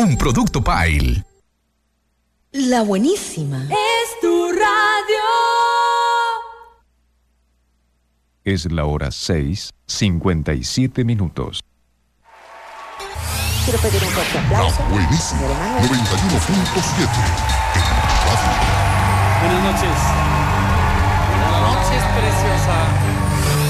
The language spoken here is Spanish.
un producto Pile. La buenísima. Es tu radio. Es la hora 6:57. Quiero pedir un fuerte aplauso. La buenísima. 91.7. Buenas noches. Buenas noches, preciosa.